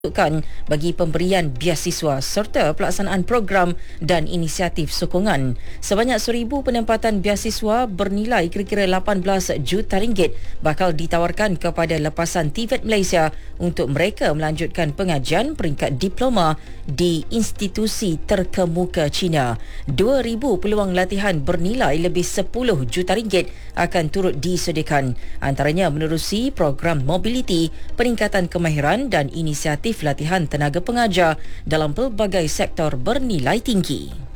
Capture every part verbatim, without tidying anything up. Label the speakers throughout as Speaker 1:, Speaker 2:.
Speaker 1: Kan bagi pemberian biasiswa serta pelaksanaan program dan inisiatif sokongan. Sebanyak seribu penempatan biasiswa bernilai kira-kira lapan belas juta ringgit bakal ditawarkan kepada lepasan T V E T Malaysia untuk mereka melanjutkan pengajian peringkat diploma di institusi terkemuka China. dua ribu peluang latihan bernilai lebih sepuluh juta ringgit akan turut disediakan. Antaranya menerusi program mobiliti, peningkatan kemahiran dan inisiatif latihan tenaga pengajar dalam pelbagai sektor bernilai tinggi.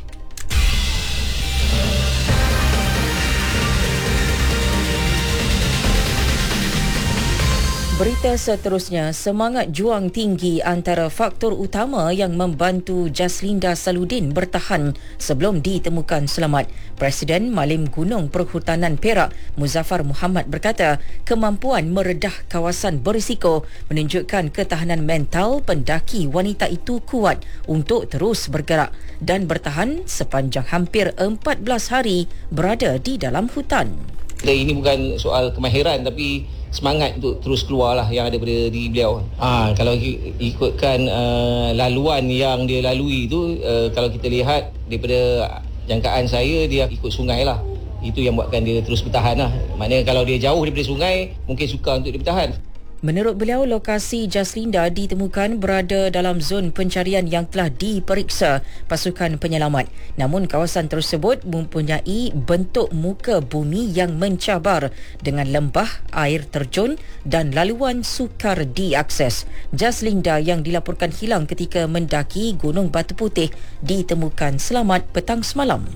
Speaker 1: Berita seterusnya, semangat juang tinggi antara faktor utama yang membantu Jaslinda Saludin bertahan sebelum ditemukan selamat. Presiden Malim Gunung Perhutanan Perak, Muzaffar Muhammad berkata, kemampuan meredah kawasan berisiko menunjukkan ketahanan mental pendaki wanita itu kuat untuk terus bergerak dan bertahan sepanjang hampir empat belas hari berada di dalam hutan.
Speaker 2: Ini bukan soal kemahiran tapi semangat untuk terus keluar lah yang ada pada diri beliau. Ah, kalau ikutkan uh, laluan yang dia lalui itu, uh, kalau kita lihat daripada jangkaan saya, dia ikut sungai lah. Itu yang buatkan dia terus bertahan lah. Maknanya kalau dia jauh daripada sungai, mungkin sukar untuk dia bertahan.
Speaker 1: Menurut beliau, lokasi Jaslinda ditemukan berada dalam zon pencarian yang telah diperiksa pasukan penyelamat. Namun kawasan tersebut mempunyai bentuk muka bumi yang mencabar dengan lembah, air terjun dan laluan sukar diakses. Jaslinda yang dilaporkan hilang ketika mendaki Gunung Batu Putih ditemukan selamat petang semalam.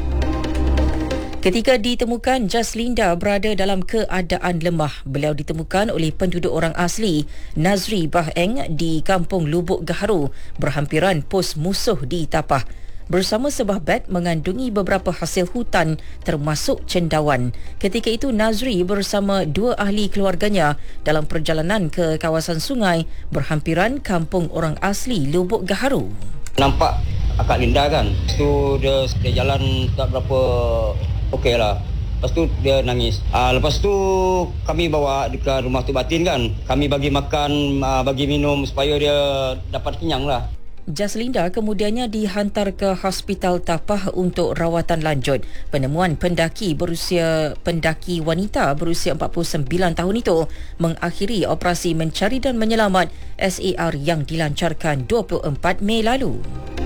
Speaker 1: Ketika ditemukan, Jaslinda berada dalam keadaan lemah. Beliau ditemukan oleh penduduk orang asli Nazri Bah Eng di Kampung Lubuk Gaharu, berhampiran pos musuh di Tapah. Bersama sebuah beg mengandungi beberapa hasil hutan termasuk cendawan. Ketika itu Nazri bersama dua ahli keluarganya dalam perjalanan ke kawasan sungai berhampiran Kampung Orang Asli Lubuk Gaharu.
Speaker 3: Nampak akak Linda kan. Lepas tu dia, dia jalan tak berapa okey lah. Lepas tu dia nangis. Uh, lepas tu kami bawa dia ke rumah tu batin kan. Kami bagi makan, uh, bagi minum supaya dia dapat kenyang lah.
Speaker 1: Jaslinda kemudiannya dihantar ke Hospital Tapah untuk rawatan lanjut. Penemuan pendaki berusia pendaki wanita berusia empat puluh sembilan tahun itu mengakhiri operasi mencari dan menyelamat S A R yang dilancarkan dua puluh empat Mei lalu.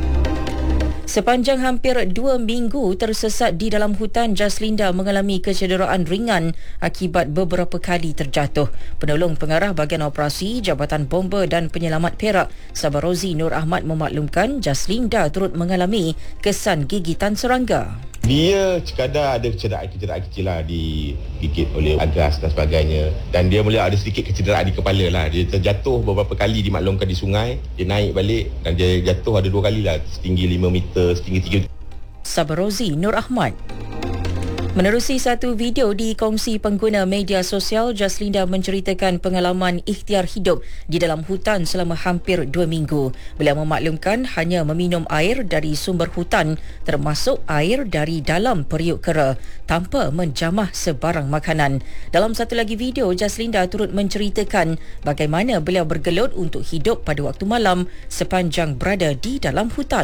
Speaker 1: Sepanjang hampir dua minggu tersesat di dalam hutan, Jaslinda mengalami kecederaan ringan akibat beberapa kali terjatuh. Penolong pengarah bahagian operasi Jabatan Bomba dan Penyelamat Perak, Sabarozi Nur Ahmad memaklumkan Jaslinda turut mengalami kesan gigitan serangga.
Speaker 4: Dia sekadar ada kecederaan-kecederaan kecil lah, digigit oleh agas dan sebagainya. Dan dia mula ada sedikit kecederaan di kepala lah. Dia terjatuh beberapa kali dimaklumkan di sungai. Dia naik balik dan dia jatuh ada dua kali lah, setinggi lima meter, setinggi tiga.
Speaker 1: Sabarozi Nur Ahmad. Menerusi satu video dikongsi pengguna media sosial, Jaslinda menceritakan pengalaman ikhtiar hidup di dalam hutan selama hampir dua minggu. Beliau memaklumkan hanya meminum air dari sumber hutan termasuk air dari dalam periuk kera tanpa menjamah sebarang makanan. Dalam satu lagi video, Jaslinda turut menceritakan bagaimana beliau bergelut untuk hidup pada waktu malam sepanjang berada di dalam hutan.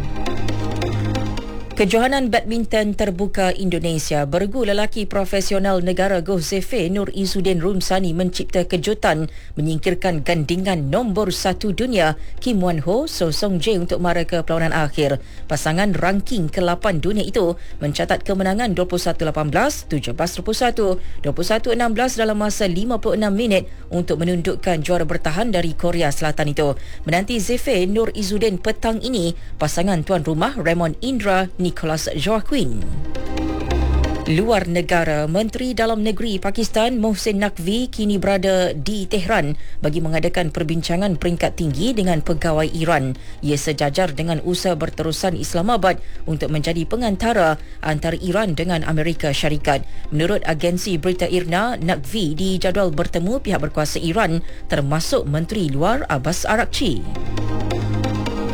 Speaker 1: Kejohanan badminton terbuka Indonesia, bergu lelaki profesional negara Goh Zefe Nur Izzuddin Rumsani mencipta kejutan menyingkirkan gandingan nombor satu dunia Kim Wan Ho So Song Jae untuk mara ke perlawanan akhir. Pasangan ranking ke lapan dunia itu mencatat kemenangan dua puluh satu lapan belas, tujuh belas dua puluh satu, dua puluh satu enam belas dalam masa lima puluh enam minit untuk menundukkan juara bertahan dari Korea Selatan itu. Menanti Zefe Nur Izzuddin petang ini, pasangan tuan rumah Raymond Indra Nicholas Joaquin. Luar negara, Menteri Dalam Negeri Pakistan Mohsin Naqvi kini berada di Tehran bagi mengadakan perbincangan peringkat tinggi dengan pegawai Iran. Ia sejajar dengan usaha berterusan Islamabad untuk menjadi pengantara antara Iran dengan Amerika Syarikat. Menurut agensi berita I R N A, Naqvi dijadual bertemu pihak berkuasa Iran termasuk Menteri Luar Abbas Araghchi.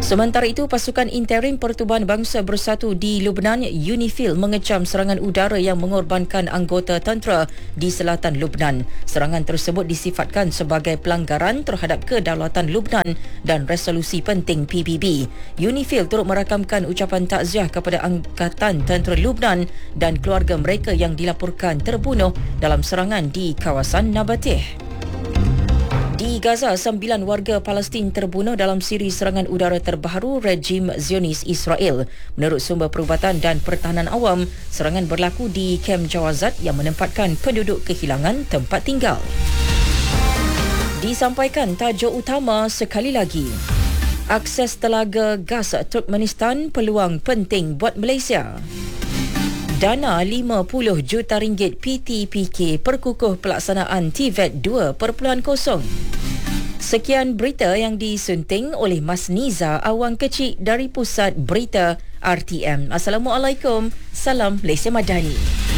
Speaker 1: Sementara itu, pasukan interim Pertubuhan Bangsa Bersatu di Lubnan, UNIFIL, mengecam serangan udara yang mengorbankan anggota tentera di selatan Lubnan. Serangan tersebut disifatkan sebagai pelanggaran terhadap kedaulatan Lubnan dan resolusi penting P B B. UNIFIL turut merakamkan ucapan takziah kepada Angkatan Tentera Lubnan dan keluarga mereka yang dilaporkan terbunuh dalam serangan di kawasan Nabateh. Di Gaza, sembilan warga Palestin terbunuh dalam siri serangan udara terbaru rejim Zionis Israel. Menurut sumber perubatan dan pertahanan awam, serangan berlaku di kem Jawazat yang menempatkan penduduk kehilangan tempat tinggal. Disampaikan tajuk utama sekali lagi. Akses telaga gas Turkmenistan peluang penting buat Malaysia. Dana lima puluh juta ringgit P T P K perkukuh pelaksanaan T V E T dua titik kosong. Sekian berita yang disunting oleh Mas Niza Awang Kecik dari Pusat Berita R T M. Assalamualaikum. Salam Malaysia Madani.